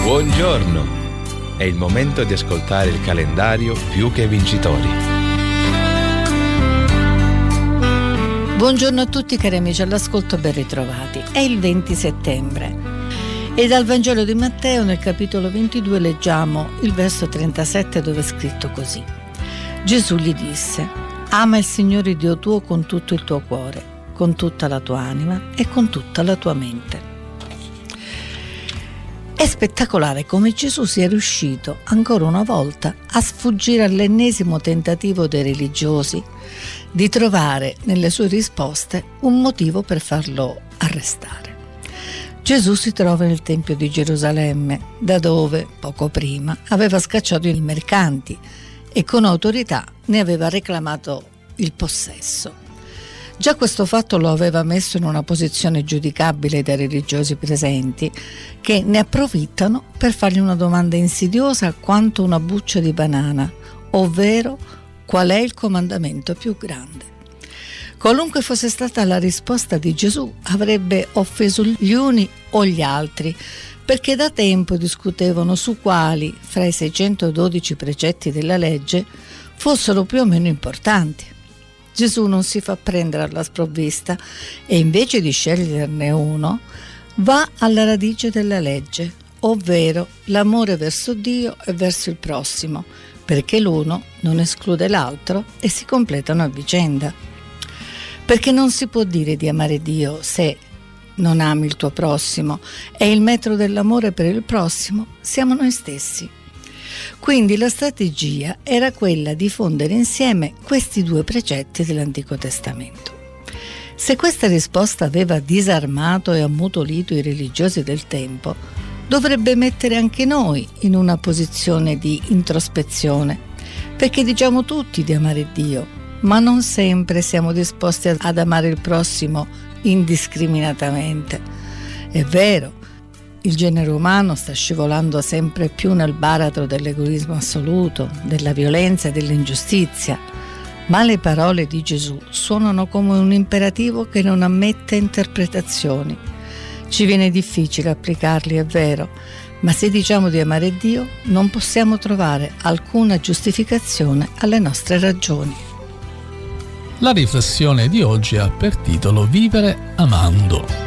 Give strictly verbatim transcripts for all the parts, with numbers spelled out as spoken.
Buongiorno! È il momento di ascoltare il calendario Più che Vincitori. Buongiorno a tutti cari amici all'ascolto, ben ritrovati. È il venti settembre e dal Vangelo di Matteo nel capitolo ventidue leggiamo il verso trentasette, dove è scritto così: Gesù gli disse: ama il Signore Dio tuo con tutto il tuo cuore, con tutta la tua anima e con tutta la tua mente. È spettacolare come Gesù sia riuscito ancora una volta a sfuggire all'ennesimo tentativo dei religiosi di trovare nelle sue risposte un motivo per farlo arrestare. Gesù si trova nel Tempio di Gerusalemme, da dove, poco prima, aveva scacciato i mercanti e con autorità ne aveva reclamato il possesso. Già questo fatto lo aveva messo in una posizione giudicabile dai religiosi presenti, che ne approfittano per fargli una domanda insidiosa quanto una buccia di banana, ovvero qual è il comandamento più grande. Qualunque fosse stata la risposta di Gesù, avrebbe offeso gli uni o gli altri, perché da tempo discutevano su quali, fra i seicentododici precetti della legge, fossero più o meno importanti. Gesù non si fa prendere alla sprovvista e invece di sceglierne uno, va alla radice della legge, ovvero l'amore verso Dio e verso il prossimo, perché l'uno non esclude l'altro e si completano a vicenda. Perché non si può dire di amare Dio se non ami il tuo prossimo, e il metro dell'amore per il prossimo siamo noi stessi. Quindi la strategia era quella di fondere insieme questi due precetti dell'Antico Testamento. Se questa risposta aveva disarmato e ammutolito i religiosi del tempo, dovrebbe mettere anche noi in una posizione di introspezione, perché diciamo tutti di amare Dio, ma non sempre siamo disposti ad amare il prossimo indiscriminatamente. È vero, il genere umano sta scivolando sempre più nel baratro dell'egoismo assoluto, della violenza e dell'ingiustizia, ma le parole di Gesù suonano come un imperativo che non ammette interpretazioni. Ci viene difficile applicarli, è vero, ma se diciamo di amare Dio non possiamo trovare alcuna giustificazione alle nostre ragioni. La riflessione di oggi ha per titolo Vivere amando.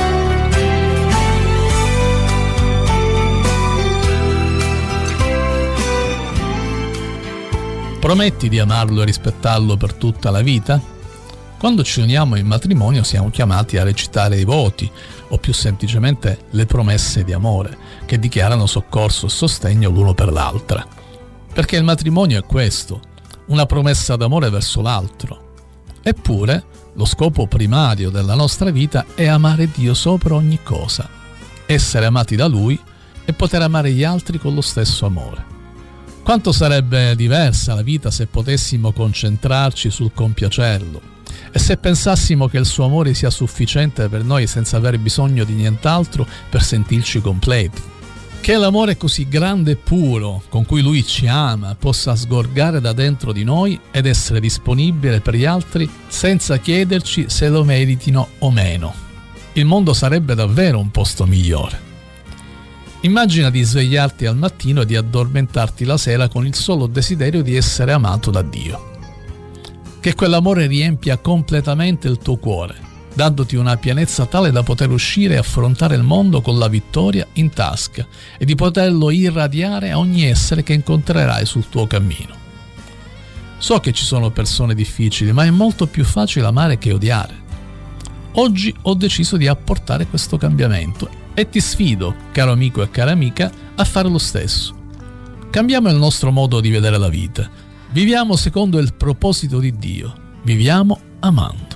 Prometti di amarlo e rispettarlo per tutta la vita? Quando ci uniamo in matrimonio siamo chiamati a recitare i voti, o più semplicemente le promesse di amore, che dichiarano soccorso e sostegno l'uno per l'altra. Perché il matrimonio è questo, una promessa d'amore verso l'altro. Eppure, lo scopo primario della nostra vita è amare Dio sopra ogni cosa, essere amati da Lui e poter amare gli altri con lo stesso amore. Quanto sarebbe diversa la vita se potessimo concentrarci sul compiacerlo e se pensassimo che il suo amore sia sufficiente per noi senza aver bisogno di nient'altro per sentirci completi. Che l'amore così grande e puro con cui Lui ci ama possa sgorgare da dentro di noi ed essere disponibile per gli altri senza chiederci se lo meritino o meno. Il mondo sarebbe davvero un posto migliore. Immagina di svegliarti al mattino e di addormentarti la sera con il solo desiderio di essere amato da Dio. Che quell'amore riempia completamente il tuo cuore, dandoti una pienezza tale da poter uscire e affrontare il mondo con la vittoria in tasca e di poterlo irradiare a ogni essere che incontrerai sul tuo cammino. So che ci sono persone difficili, ma è molto più facile amare che odiare. Oggi ho deciso di apportare questo cambiamento e ti sfido, caro amico e cara amica, a fare lo stesso. Cambiamo il nostro modo di vedere la vita. Viviamo secondo il proposito di Dio. Viviamo amando.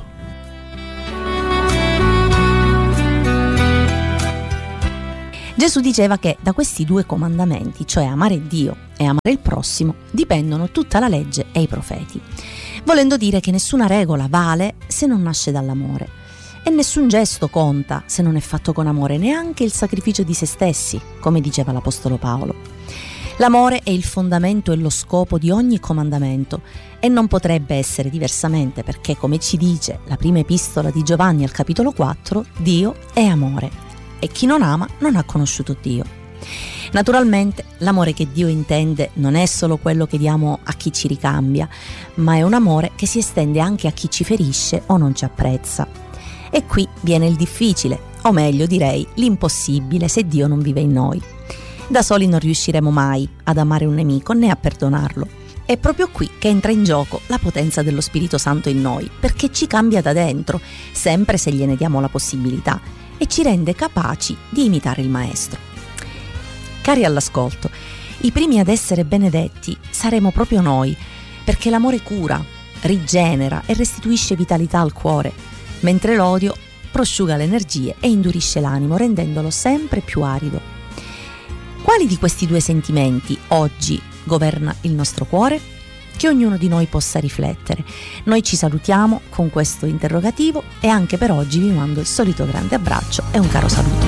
Gesù diceva che da questi due comandamenti, cioè amare Dio e amare il prossimo, dipendono tutta la legge e i profeti, volendo dire che nessuna regola vale se non nasce dall'amore. E nessun gesto conta se non è fatto con amore, neanche il sacrificio di se stessi, come diceva l'Apostolo Paolo. L'amore è il fondamento e lo scopo di ogni comandamento e non potrebbe essere diversamente perché, come ci dice la prima epistola di Giovanni al capitolo quattro, Dio è amore e chi non ama non ha conosciuto Dio. Naturalmente l'amore che Dio intende non è solo quello che diamo a chi ci ricambia, ma è un amore che si estende anche a chi ci ferisce o non ci apprezza. E qui viene il difficile, o meglio direi l'impossibile se Dio non vive in noi. Da soli non riusciremo mai ad amare un nemico né a perdonarlo. È proprio qui che entra in gioco la potenza dello Spirito Santo in noi, perché ci cambia da dentro, sempre se gliene diamo la possibilità, e ci rende capaci di imitare il Maestro. Cari all'ascolto, i primi ad essere benedetti saremo proprio noi, perché l'amore cura, rigenera e restituisce vitalità al cuore, mentre l'odio prosciuga le energie e indurisce l'animo, rendendolo sempre più arido. Quali di questi due sentimenti oggi governa il nostro cuore? Che ognuno di noi possa riflettere. Noi ci salutiamo con questo interrogativo e anche per oggi vi mando il solito grande abbraccio e un caro saluto.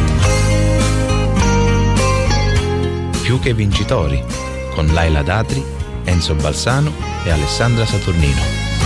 Più che vincitori, con Laila Datri, Enzo Balsano e Alessandra Saturnino.